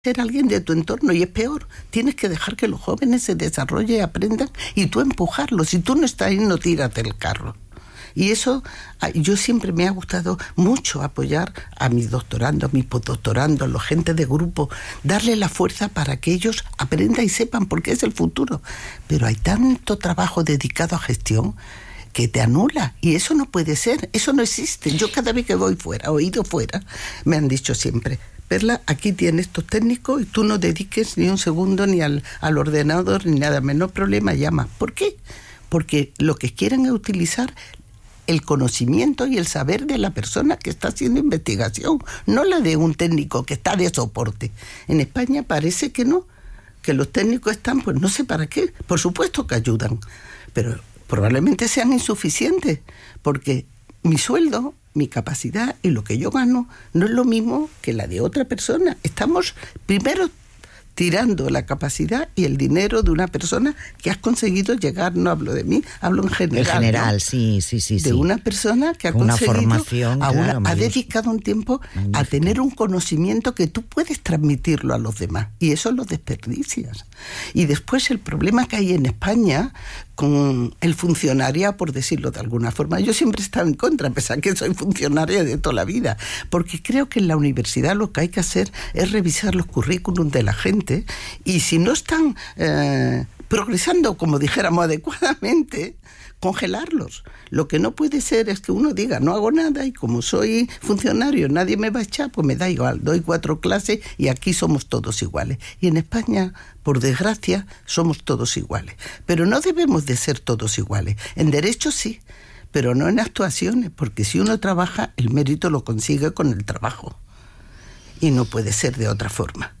ser alguien de tu entorno, y es peor, tienes que dejar que los jóvenes se desarrollen y aprendan y tú empujarlos. Si tú no estás ahí, no tiras del carro. Y eso, yo siempre me ha gustado mucho apoyar a mis doctorandos, mis postdoctorandos, los gente de grupo, darle la fuerza para que ellos aprendan y sepan por qué es el futuro. Pero hay tanto trabajo dedicado a gestión que te anula, y eso no puede ser, eso no existe. Yo cada vez que voy fuera, o he ido fuera, me han dicho siempre: Perla, aquí tienes estos técnicos y tú no dediques ni un segundo ni al ordenador ni nada, menos problema, llama. ¿Por qué? Porque lo que quieren es utilizar el conocimiento y el saber de la persona que está haciendo investigación, no la de un técnico que está de soporte. En España parece que no, que los técnicos están, pues no sé para qué, por supuesto que ayudan, pero probablemente sean insuficientes, porque mi sueldo, mi capacidad y lo que yo gano no es lo mismo que la de otra persona. Estamos primero tirando la capacidad y el dinero de una persona que has conseguido llegar, no hablo de mí, hablo en general. En general, ¿no? Sí. De una persona que ha una conseguido, formación, ha dedicado un tiempo a tener un conocimiento que tú puedes transmitirlo a los demás, y eso lo desperdicias. Y después el problema que hay en España con el funcionariado, por decirlo de alguna forma. Yo siempre he estado en contra, a pesar que soy funcionaria de toda la vida, porque creo que en la universidad lo que hay que hacer es revisar los currículums de la gente, y si no están progresando, como dijéramos, adecuadamente, congelarlos. Lo que no puede ser es que uno diga: no hago nada, y como soy funcionario nadie me va a echar, pues me da igual, doy 4 clases y aquí somos todos iguales. Y en España, por desgracia, somos todos iguales. Pero no debemos de ser todos iguales. En derecho sí, pero no en actuaciones, porque si uno trabaja, el mérito lo consigue con el trabajo. Y no puede ser de otra forma.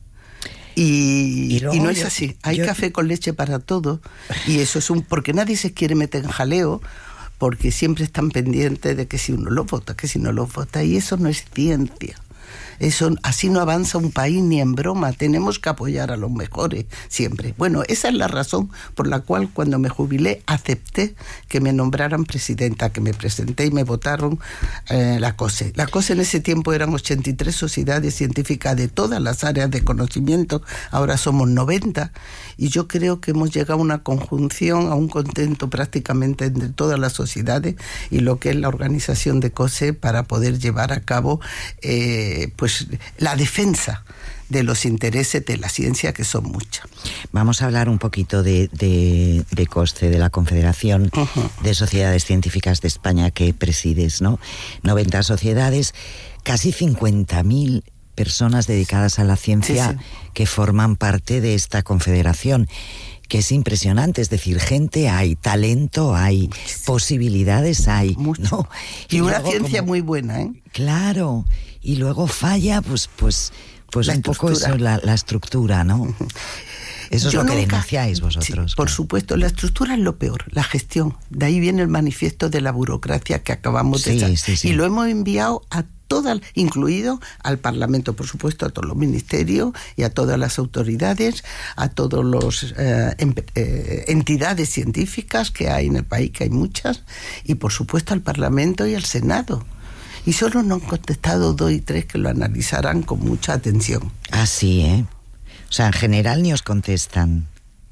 Y no es así. Hay café con leche para todo, y eso es porque nadie se quiere meter en jaleo, porque siempre están pendientes de que si uno lo vota, que si no lo vota, y eso no es ciencia. Eso, así no avanza un país ni en broma. Tenemos que apoyar a los mejores siempre. Bueno, esa es la razón por la cual cuando me jubilé acepté que me nombraran presidenta, que me presenté y me votaron la COSE. La COSE en ese tiempo eran 83 sociedades científicas de todas las áreas de conocimiento, ahora somos 90, y yo creo que hemos llegado a una conjunción, a un contento prácticamente entre todas las sociedades y lo que es la organización de COSE para poder llevar a cabo pues la defensa de los intereses de la ciencia, que son muchas. Vamos a hablar un poquito de COSCE, de la Confederación de Sociedades Científicas de España, que presides, ¿no? 90 sociedades, casi 50.000 personas dedicadas a la ciencia, que forman parte de esta confederación, que es impresionante. Es decir, gente hay, talento hay, posibilidades hay, ¿no? Y una luego, ciencia muy buena, ¿eh? Claro. Y luego falla, pues un poco eso, la estructura, ¿no? Eso es lo que denunciáis vosotros. Sí, por supuesto, la estructura es lo peor, la gestión. De ahí viene el manifiesto de la burocracia que acabamos de echar. Sí. Y lo hemos enviado a todas, incluido al Parlamento, por supuesto, a todos los ministerios y a todas las autoridades, a todas las entidades científicas que hay en el país, que hay muchas, y por supuesto al Parlamento y al Senado. Y solo nos han contestado 2 y 3 que lo analizarán con mucha atención. Así, ¿eh? O sea, en general ni os contestan.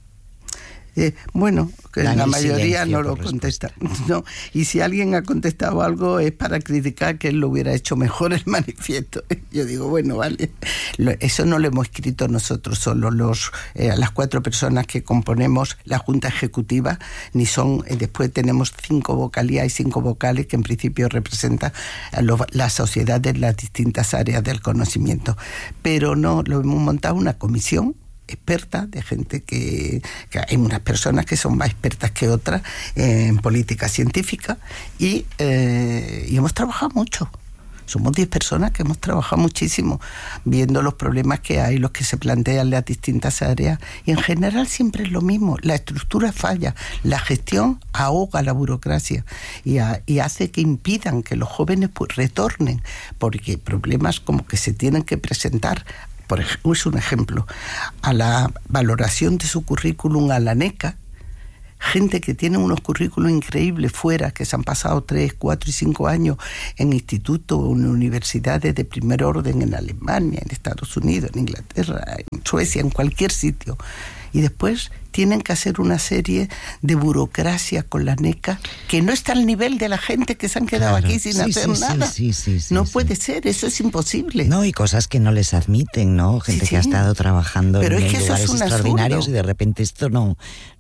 Bueno, que la mayoría no lo contesta. No. Y si alguien ha contestado algo es para criticar que él lo hubiera hecho mejor el manifiesto. Yo digo, bueno, vale. Eso no lo hemos escrito nosotros solo, las 4 personas que componemos la Junta Ejecutiva, ni son. Después tenemos 5 vocalías y 5 vocales que en principio representan la sociedad de las distintas áreas del conocimiento. Pero no, lo hemos montado una comisión experta, de gente que hay unas personas que son más expertas que otras en política científica, y hemos trabajado mucho. Somos 10 personas que hemos trabajado muchísimo viendo los problemas que hay, los que se plantean en las distintas áreas, y en general siempre es lo mismo. La estructura falla, la gestión ahoga la burocracia y hace que impidan que los jóvenes pues retornen, porque problemas como que se tienen que presentar, por ejemplo, es un ejemplo, a la valoración de su currículum a la NECA, gente que tiene unos currículos increíbles fuera, que se han pasado 3, 4 y 5 años en institutos o en universidades de primer orden en Alemania, en Estados Unidos, en Inglaterra, en Suecia, en cualquier sitio. Y después tienen que hacer una serie de burocracia con la NECA que no está al nivel de la gente que se han quedado aquí sin hacer nada. No puede ser, eso es imposible. No, y cosas que no les admiten, ¿no? Gente que ha estado trabajando en lugares extraordinarios y de repente esto no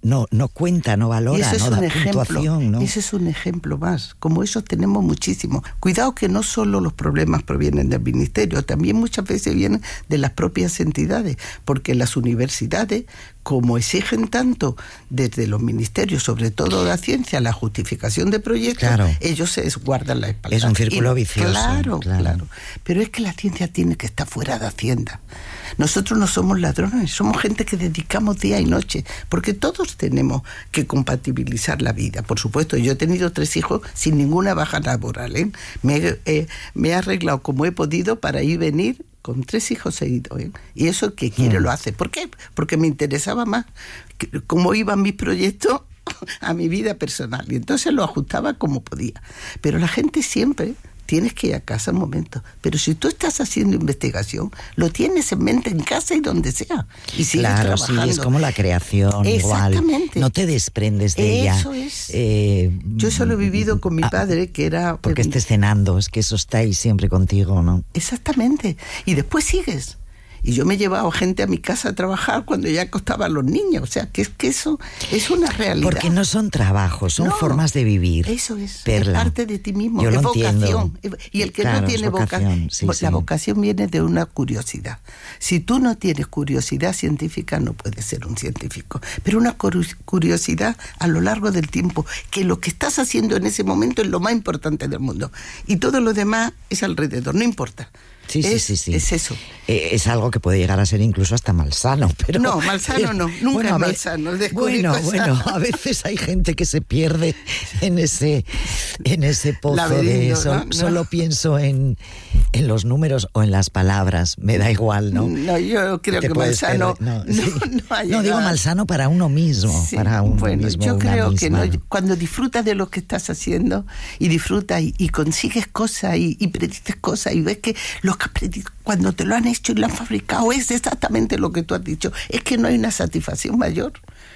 cuenta, no valora, no da puntuación, ¿no? Ese es un ejemplo más. Como eso tenemos muchísimo. Cuidado que no solo los problemas provienen del ministerio, también muchas veces vienen de las propias entidades, porque las universidades, como exigen tanto desde los ministerios, sobre todo de la ciencia, la justificación de proyectos, ellos se guardan la espalda. Es un círculo vicioso. Claro. Pero es que la ciencia tiene que estar fuera de Hacienda. Nosotros no somos ladrones, somos gente que dedicamos día y noche, porque todos tenemos que compatibilizar la vida. Por supuesto, yo he tenido 3 hijos sin ninguna baja laboral, ¿eh? Me he arreglado como he podido para ir venir con 3 hijos seguidos, ¿eh? Y eso el que quiere lo hace. ¿Por qué? Porque me interesaba más cómo iban mis proyectos a mi vida personal. Y entonces lo ajustaba como podía. Pero la gente siempre tienes que ir a casa un momento. Pero si tú estás haciendo investigación, lo tienes en mente en casa y donde sea. Y sigues trabajando. Sí, es como la creación. Exactamente. Igual. No te desprendes de ella. Eso es. Yo solo he vivido con mi padre, que era... Porque estés cenando, es que eso está ahí siempre contigo, ¿no? Exactamente. Y después sigues. Y yo me he llevado gente a mi casa a trabajar cuando ya acostaban los niños. O sea, que eso es una realidad. Porque no son trabajos, son formas de vivir. Eso es. Perla. Es parte de ti mismo. Yo es lo vocación. Entiendo. Y el que no tiene vocación, la vocación viene de una curiosidad. Si tú no tienes curiosidad científica, no puedes ser un científico. Pero una curiosidad a lo largo del tiempo, que lo que estás haciendo en ese momento es lo más importante del mundo. Y todo lo demás es alrededor, no importa. Sí. Es eso. Es algo que puede llegar a ser incluso hasta malsano. Pero, no, malsano no. Nunca es malsano. Bueno, a veces hay gente que se pierde en ese pozo de eso. No. Solo pienso en los números o en las palabras. Me da igual, ¿no? No, yo creo que malsano no digo malsano para uno mismo. Sí, para uno mismo, yo creo que cuando disfrutas de lo que estás haciendo y disfrutas y consigues cosas y predices cosas y ves que lo que has predicho, cuando te lo han hecho y lo han fabricado, es exactamente lo que tú has dicho. Es que no hay una satisfacción mayor.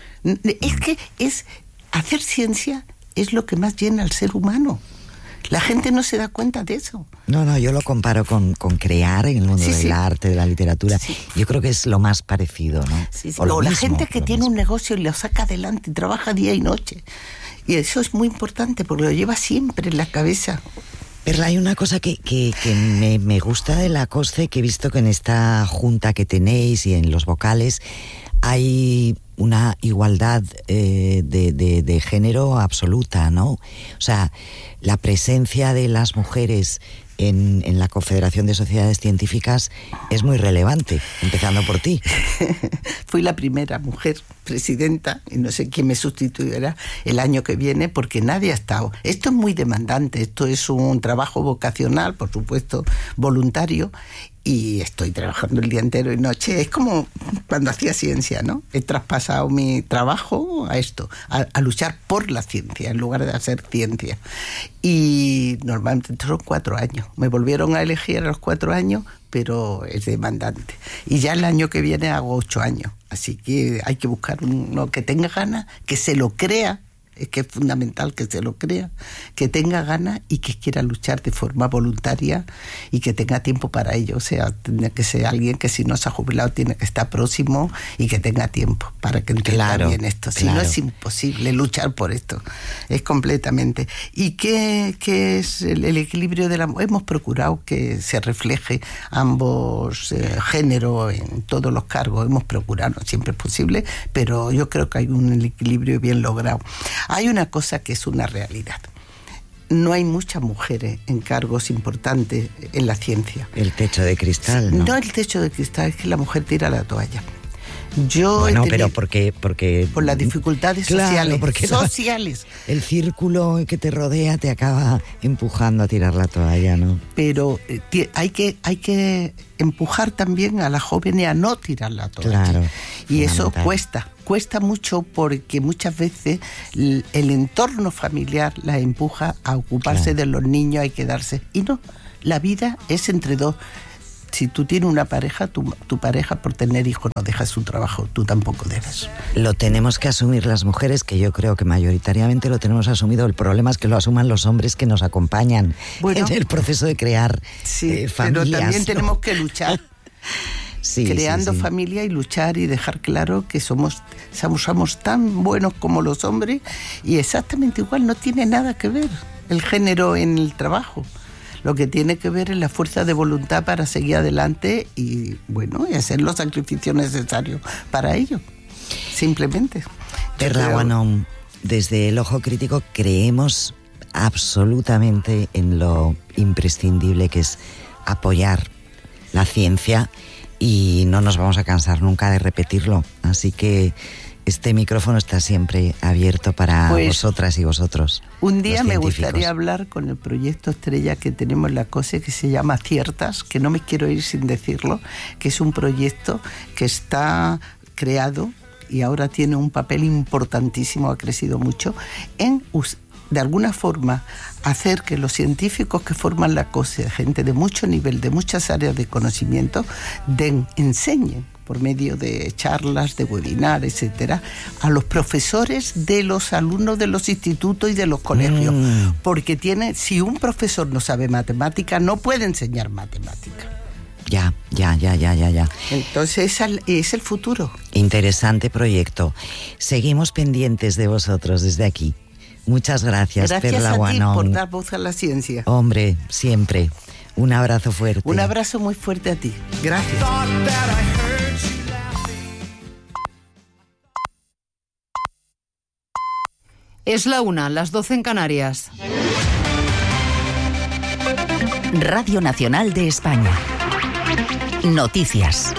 Es que hacer ciencia es lo que más llena al ser humano. La gente no se da cuenta de eso. No, yo lo comparo con crear en el mundo del arte, de la literatura. Sí. Yo creo que es lo más parecido, ¿no? Sí. O la gente que tiene un negocio y lo saca adelante y trabaja día y noche. Y eso es muy importante porque lo lleva siempre en la cabeza. Perla, hay una cosa que me gusta de la COSCE, que he visto que en esta junta que tenéis y en los vocales hay una igualdad de género absoluta, ¿no? O sea, la presencia de las mujeres en la Confederación de Sociedades Científicas es muy relevante, empezando por ti. Fui la primera mujer presidenta y no sé quién me sustituirá el año que viene porque nadie ha estado. Esto es muy demandante, esto es un trabajo vocacional, por supuesto, voluntario, y estoy trabajando el día entero y noche. Es como cuando hacía ciencia, ¿no? He traspasado mi trabajo a esto, a luchar por la ciencia en lugar de hacer ciencia. Y normalmente son 4 años. Me volvieron a elegir a los 4 años, pero es demandante. Y ya el año que viene hago 8 años. Así que hay que buscar uno que tenga ganas, que se lo crea. Es que es fundamental que se lo crea, que tenga ganas y que quiera luchar de forma voluntaria y que tenga tiempo para ello. O sea, tiene que ser alguien que si no se ha jubilado tiene que estar próximo y que tenga tiempo para que entienda bien esto. Si no, es imposible luchar por esto. Es completamente. ¿Y qué es el equilibrio de la mujer? Hemos procurado que se refleje ambos géneros en todos los cargos. Hemos procurado, no siempre es posible, pero yo creo que hay un equilibrio bien logrado. Hay una cosa que es una realidad. No hay muchas mujeres en cargos importantes en la ciencia. El techo de cristal, ¿no? No el techo de cristal, es que la mujer tira la toalla. Pero porque por las dificultades sociales. El círculo que te rodea te acaba empujando a tirar la toalla, ¿no? Pero hay que empujar también a la joven a no tirar la toalla. Claro. Y eso cuesta. cuesta mucho porque muchas veces el entorno familiar la empuja a ocuparse de los niños y quedarse. Y no, la vida es entre dos. Si tú tienes una pareja, tu pareja por tener hijos no deja su trabajo, tú tampoco debes. Lo tenemos que asumir las mujeres, que yo creo que mayoritariamente lo tenemos asumido. El problema es que lo asuman los hombres que nos acompañan en el proceso de crear familias. Pero también tenemos que luchar. Creando sí. familia y luchar y dejar claro que somos tan buenos como los hombres, y exactamente igual, no tiene nada que ver el género en el trabajo. Lo que tiene que ver es la fuerza de voluntad para seguir adelante y hacer los sacrificios necesarios para ello. Simplemente. Perla Guanón, desde el Ojo Crítico creemos absolutamente en lo imprescindible que es apoyar la ciencia y no nos vamos a cansar nunca de repetirlo. Así que este micrófono está siempre abierto para vosotras y vosotros. Un día me gustaría hablar con el proyecto estrella que tenemos en la COSE, que se llama Ciertas, que no me quiero ir sin decirlo, que es un proyecto que está creado y ahora tiene un papel importantísimo, ha crecido mucho, en de alguna forma hacer que los científicos que forman la COSE, gente de mucho nivel, de muchas áreas de conocimiento, enseñen por medio de charlas, de webinar, etcétera, a los profesores de los alumnos de los institutos y de los colegios. Porque si un profesor no sabe matemática, no puede enseñar matemática. Ya. Entonces es el futuro. Interesante proyecto. Seguimos pendientes de vosotros desde aquí. Muchas gracias, Perla Guanón. Gracias a ti por dar voz a la ciencia. Hombre, siempre. Un abrazo fuerte. Un abrazo muy fuerte a ti. Gracias. Es la 1, las 12 en Canarias. Radio Nacional de España. Noticias.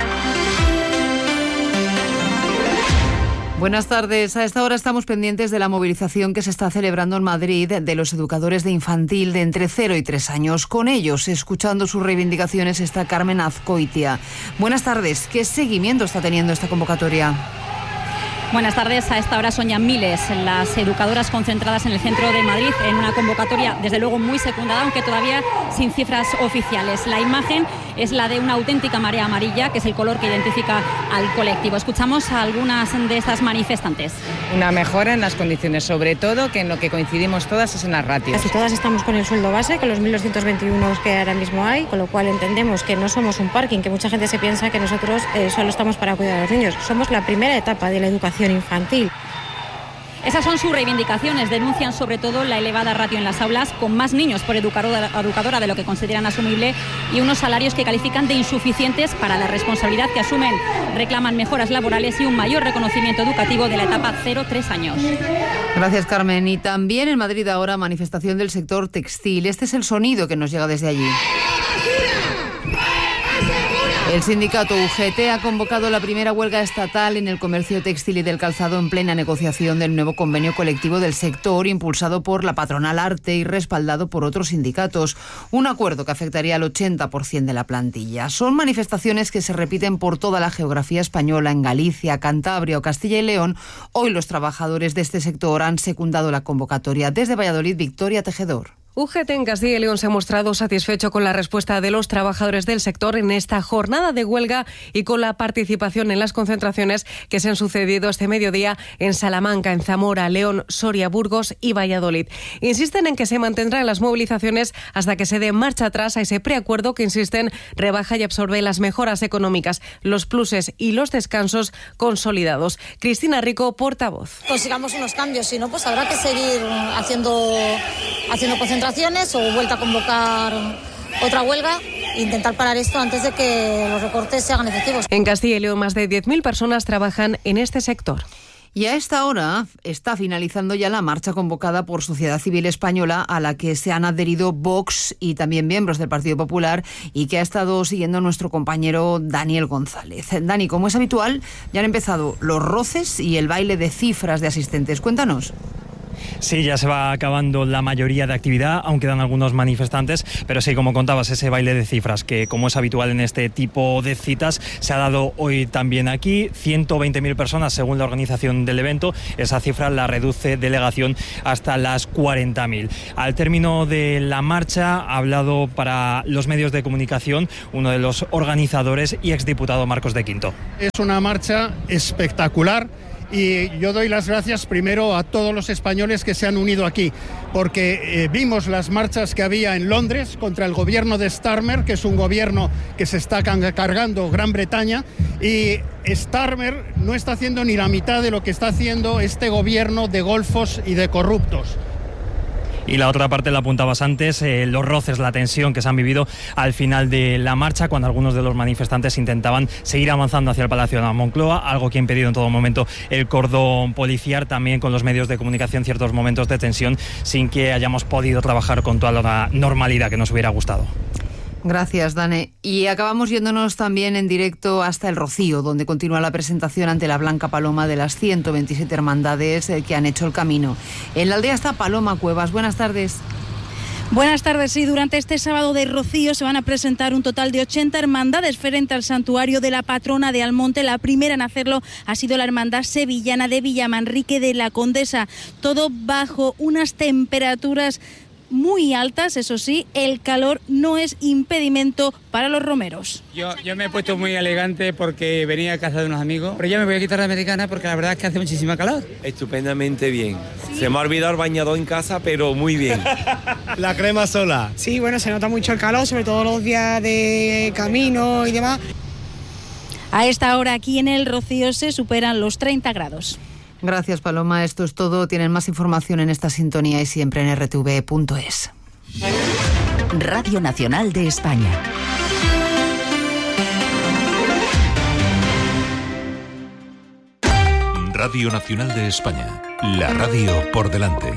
Buenas tardes. A esta hora estamos pendientes de la movilización que se está celebrando en Madrid de los educadores de infantil de entre 0 y 3 años. Con ellos, escuchando sus reivindicaciones, está Carmen Azcoitia. Buenas tardes. ¿Qué seguimiento está teniendo esta convocatoria? Buenas tardes. A esta hora son ya miles las educadoras concentradas en el centro de Madrid en una convocatoria, desde luego, muy secundada, aunque todavía sin cifras oficiales. La imagen es la de una auténtica marea amarilla, que es el color que identifica al colectivo. Escuchamos a algunas de estas manifestantes. Una mejora en las condiciones, sobre todo, que en lo que coincidimos todas es en las ratios. Casi todas estamos con el sueldo base, con los 1.221 que ahora mismo hay, con lo cual entendemos que no somos un parking, que mucha gente se piensa que nosotros solo estamos para cuidar a los niños. Somos la primera etapa de la educación infantil. Esas son sus reivindicaciones. Denuncian sobre todo la elevada ratio en las aulas, con más niños por educadora de lo que consideran asumible, y unos salarios que califican de insuficientes para la responsabilidad que asumen. Reclaman mejoras laborales y un mayor reconocimiento educativo de la etapa 0-3 años. Gracias, Carmen. Y también en Madrid ahora manifestación del sector textil. Este es el sonido que nos llega desde allí. El sindicato UGT ha convocado la primera huelga estatal en el comercio textil y del calzado en plena negociación del nuevo convenio colectivo del sector, impulsado por la patronal Arte y respaldado por otros sindicatos. Un acuerdo que afectaría al 80% de la plantilla. Son manifestaciones que se repiten por toda la geografía española. En Galicia, Cantabria o Castilla y León, hoy los trabajadores de este sector han secundado la convocatoria. Desde Valladolid, Victoria Tejedor. UGT en Castilla y León se ha mostrado satisfecho con la respuesta de los trabajadores del sector en esta jornada de huelga y con la participación en las concentraciones que se han sucedido este mediodía en Salamanca, en Zamora, León, Soria, Burgos y Valladolid. Insisten en que se mantendrán las movilizaciones hasta que se dé marcha atrás a ese preacuerdo que, insisten, rebaja y absorbe las mejoras económicas, los pluses y los descansos consolidados. Cristina Rico, portavoz. Consigamos unos cambios, si no, pues habrá que seguir haciendo concentraciones o vuelta a convocar otra huelga e intentar parar esto antes de que los recortes se hagan efectivos. En Castilla y León, más de 10.000 personas trabajan en este sector. Y a esta hora está finalizando ya la marcha convocada por Sociedad Civil Española, a la que se han adherido Vox y también miembros del Partido Popular, y que ha estado siguiendo nuestro compañero Daniel González. Dani, como es habitual, ya han empezado los roces y el baile de cifras de asistentes. Cuéntanos. Sí, ya se va acabando la mayoría de actividad, aún quedan algunos manifestantes, pero sí, como contabas, ese baile de cifras que, como es habitual en este tipo de citas, se ha dado hoy también aquí. 120.000 personas según la organización del evento. Esa cifra la reduce delegación hasta las 40.000. Al término de la marcha ha hablado para los medios de comunicación uno de los organizadores y exdiputado Marcos de Quinto. Es una marcha espectacular. Y yo doy las gracias primero a todos los españoles que se han unido aquí, porque vimos las marchas que había en Londres contra el gobierno de Starmer, que es un gobierno que se está cargando Gran Bretaña, y Starmer no está haciendo ni la mitad de lo que está haciendo este gobierno de golfos y de corruptos. Y la otra parte la apuntabas antes, los roces, la tensión que se han vivido al final de la marcha, cuando algunos de los manifestantes intentaban seguir avanzando hacia el Palacio de la Moncloa, algo que ha impedido en todo momento el cordón policial, también con los medios de comunicación ciertos momentos de tensión, sin que hayamos podido trabajar con toda la normalidad que nos hubiera gustado. Gracias, Dane. Y acabamos yéndonos también en directo hasta El Rocío, donde continúa la presentación ante la Blanca Paloma de las 127 hermandades que han hecho el camino. En la aldea está Paloma Cuevas. Buenas tardes. Buenas tardes. Sí, durante este sábado de Rocío se van a presentar un total de 80 hermandades frente al santuario de la patrona de Almonte. La primera en hacerlo ha sido la hermandad sevillana de Villamanrique de la Condesa. Todo bajo unas temperaturas muy altas, eso sí, el calor no es impedimento para los romeros. Yo me he puesto muy elegante porque venía a casa de unos amigos, pero ya me voy a quitar la americana porque la verdad es que hace muchísima calor. Estupendamente bien. ¿Sí? Se me ha olvidado el bañador en casa, pero muy bien. La crema sola. Sí, bueno, se nota mucho el calor, sobre todo los días de camino y demás. A esta hora aquí en El Rocío se superan los 30 grados. Gracias, Paloma. Esto es todo. Tienen más información en esta sintonía y siempre en rtv.es. Radio Nacional de España. Radio Nacional de España. La radio por delante.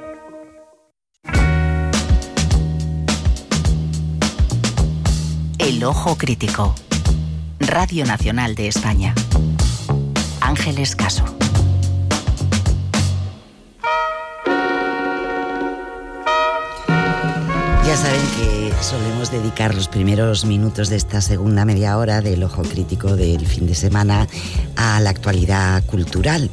El ojo crítico. Radio Nacional de España. Ángeles Caso. Ya saben que solemos dedicar los primeros minutos de esta segunda media hora del ojo crítico del fin de semana a la actualidad cultural.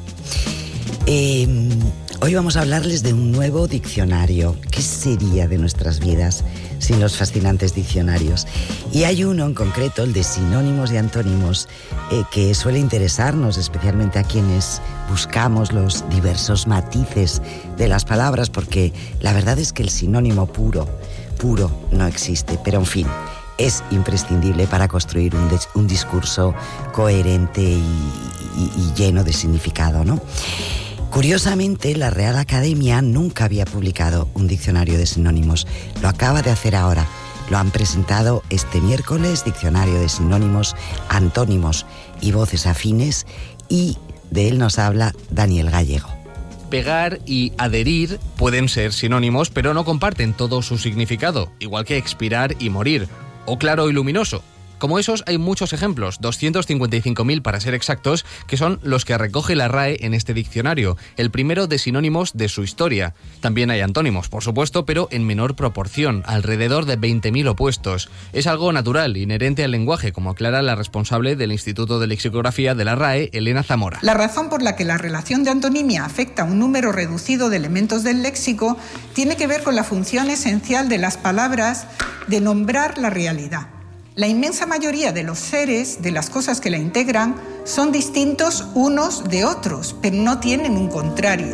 Hoy vamos a hablarles de un nuevo diccionario. ¿Qué sería de nuestras vidas sin los fascinantes diccionarios? Y hay uno en concreto, el de sinónimos y antónimos, que suele interesarnos, especialmente a quienes buscamos los diversos matices de las palabras, porque la verdad es que el sinónimo puro no existe, pero en fin, es imprescindible para construir un discurso coherente y lleno de significado, ¿no? Curiosamente, la Real Academia nunca había publicado un diccionario de sinónimos. Lo acaba de hacer ahora. Lo han presentado este miércoles, diccionario de sinónimos, antónimos y voces afines, y de él nos habla Daniel Gallego. Pegar y adherir pueden ser sinónimos, pero no comparten todo su significado, igual que expirar y morir, o claro y luminoso. Como esos hay muchos ejemplos, 255.000 para ser exactos, que son los que recoge la RAE en este diccionario, el primero de sinónimos de su historia. También hay antónimos, por supuesto, pero en menor proporción, alrededor de 20.000 opuestos. Es algo natural, inherente al lenguaje, como aclara la responsable del Instituto de Lexicografía de la RAE, Elena Zamora. La razón por la que la relación de antonimia afecta a un número reducido de elementos del léxico tiene que ver con la función esencial de las palabras de nombrar la realidad. La inmensa mayoría de los seres, de las cosas que la integran, son distintos unos de otros, pero no tienen un contrario.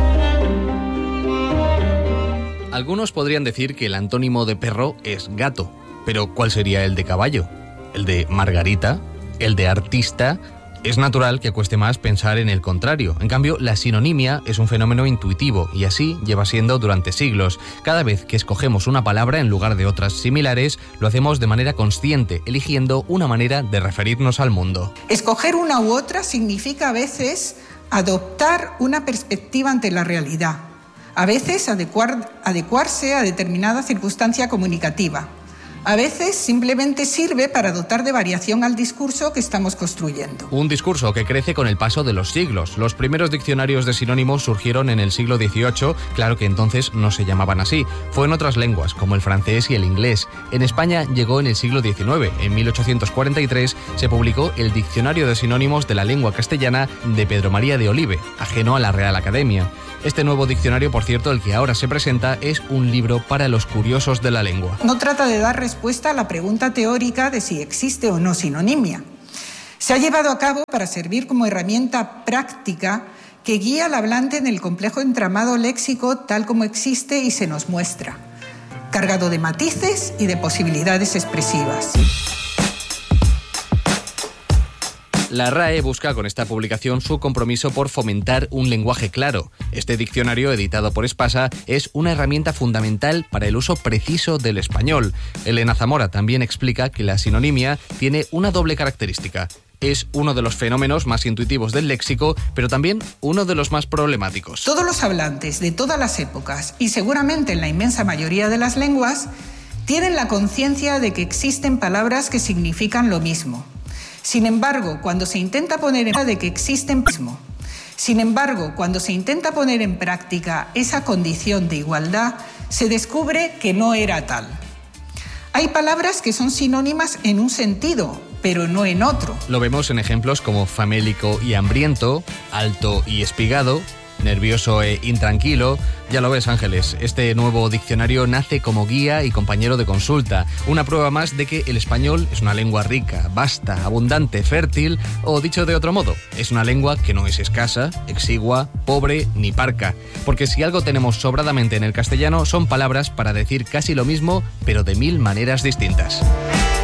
Algunos podrían decir que el antónimo de perro es gato, pero ¿cuál sería el de caballo? ¿El de margarita? ¿El de artista? Es natural que cueste más pensar en el contrario. En cambio, la sinonimia es un fenómeno intuitivo y así lleva siendo durante siglos. Cada vez que escogemos una palabra en lugar de otras similares, lo hacemos de manera consciente, eligiendo una manera de referirnos al mundo. Escoger una u otra significa a veces adoptar una perspectiva ante la realidad, a veces adecuarse a determinada circunstancia comunicativa. A veces simplemente sirve para dotar de variación al discurso que estamos construyendo. Un discurso que crece con el paso de los siglos. Los primeros diccionarios de sinónimos surgieron en el siglo XVIII, claro que entonces no se llamaban así. Fue en otras lenguas, como el francés y el inglés. En España llegó en el siglo XIX. En 1843 se publicó el Diccionario de Sinónimos de la Lengua Castellana de Pedro María de Olive, ajeno a la Real Academia. Este nuevo diccionario, por cierto, el que ahora se presenta, es un libro para los curiosos de la lengua. No trata de dar respuesta a la pregunta teórica de si existe o no sinonimia. Se ha llevado a cabo para servir como herramienta práctica que guía al hablante en el complejo entramado léxico tal como existe y se nos muestra, cargado de matices y de posibilidades expresivas. La RAE busca con esta publicación su compromiso por fomentar un lenguaje claro. Este diccionario, editado por Espasa, es una herramienta fundamental para el uso preciso del español. Elena Zamora también explica que la sinonimia tiene una doble característica. Es uno de los fenómenos más intuitivos del léxico, pero también uno de los más problemáticos. Todos los hablantes de todas las épocas, y seguramente en la inmensa mayoría de las lenguas, tienen la conciencia de que existen palabras que significan lo mismo. Sin embargo, cuando se intenta poner en práctica esa condición de igualdad, se descubre que no era tal. Hay palabras que son sinónimas en un sentido, pero no en otro. Lo vemos en ejemplos como famélico y hambriento, alto y espigado, nervioso e intranquilo. Ya lo ves, Ángeles, este nuevo diccionario nace como guía y compañero de consulta, una prueba más de que el español es una lengua rica, vasta, abundante, fértil, o dicho de otro modo, es una lengua que no es escasa, exigua, pobre ni parca, porque si algo tenemos sobradamente en el castellano son palabras para decir casi lo mismo, pero de 1000 maneras distintas.